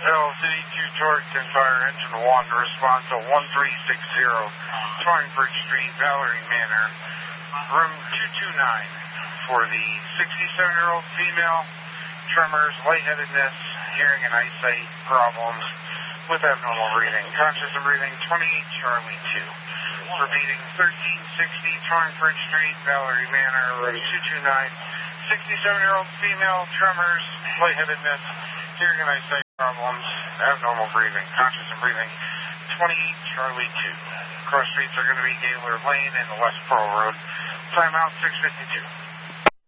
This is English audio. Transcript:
City 2 Torrington Fire Engine 1, respond to 1360 Torringford Street, Valerie Manor, room 229 for the 67-year-old female, tremors, lightheadedness, hearing and eyesight problems with abnormal breathing. Conscious and breathing, 28 Charlie 2. Repeating, 1360 Torringford Street, Valerie Manor, room 229. 67-year-old female, tremors, lightheadedness, hearing and eyesight problems, abnormal breathing. Conscious and breathing, 28 Charlie 2. Cross streets are going to be Gaylord Lane and the West Pearl Road. Timeout 652.